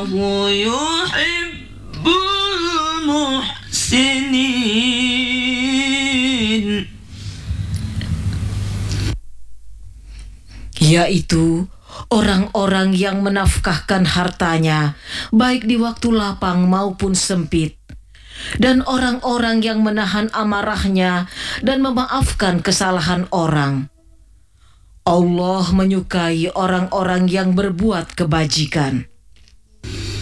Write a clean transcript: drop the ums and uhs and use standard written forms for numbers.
Wallahu yuhibbul muhsinin. Yaitu orang-orang yang menafkahkan hartanya baik di waktu lapang maupun sempit, dan orang-orang yang menahan amarahnya dan memaafkan kesalahan orang. Allah menyukai orang-orang yang berbuat kebajikan.